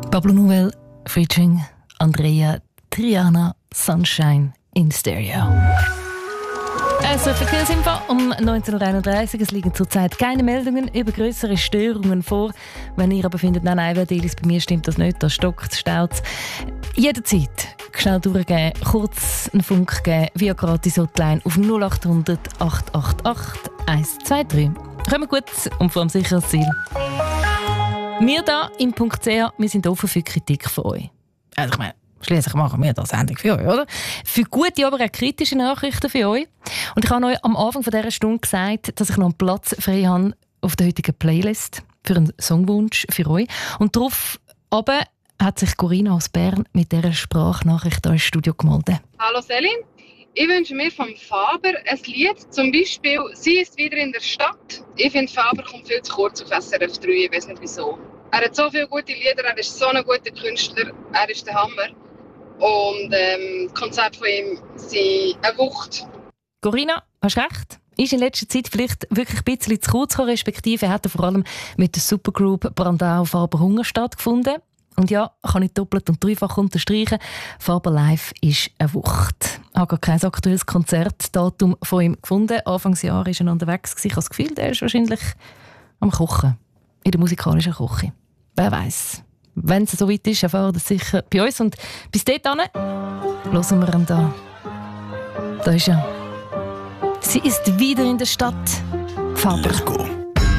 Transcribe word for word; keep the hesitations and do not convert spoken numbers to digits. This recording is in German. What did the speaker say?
Pablo Nouvel featuring Andrea Triana, Sunshine in Stereo. Also Verkehrsinfo um neunzehn Uhr einunddreißig. Es liegen zurzeit keine Meldungen über grössere Störungen vor. Wenn ihr aber findet, nein, nein, Delis, bei mir stimmt das nicht, da stockt, staut es. Jederzeit schnell durchgeben, kurz einen Funk geben, via Gratis-Hotline auf null acht hundert, acht acht acht, eins zwei drei. Kommen wir gut und vor dem sicheren Ziel. Wir hier im Punkt C A, wir sind offen für Kritik von euch. Also ich meine, schliesslich machen wir das Sendung für euch, oder? Für gute, aber auch kritische Nachrichten für euch. Und ich habe euch am Anfang von dieser Stunde gesagt, dass ich noch einen Platz frei habe auf der heutigen Playlist für einen Songwunsch für euch. Und darauf aber hat sich Corinna aus Bern mit dieser Sprachnachricht ins Studio gemeldet. Hallo Selin, ich wünsche mir vom Faber ein Lied, zum Beispiel «Sie ist wieder in der Stadt». Ich finde, Faber kommt viel zu kurz auf S R F drei, ich weiß nicht wieso. Er hat so viele gute Lieder, er ist so ein guter Künstler, er ist der Hammer. Und ähm, die Konzerte von ihm sind eine Wucht. Corinna, hast recht. Ist in letzter Zeit vielleicht wirklich ein bisschen zu kurz gekommen, respektive hat er vor allem mit der Supergroup Brandau Faber Hunger stattgefunden. Und ja, kann ich doppelt und dreifach unterstreichen, Faber Live ist eine Wucht. Ich habe gar kein aktuelles Konzertdatum von ihm gefunden. Anfangsjahr war er unterwegs. Ich habe das Gefühl, der ist wahrscheinlich am Kochen. In der musikalischen Küche. Wer weiß. Wenn es so weit ist, erfahren das sicher bei uns. Und bis dahin hören wir ihn da. Da ist er. Sie ist wieder in der Stadt. Faber. Let's go.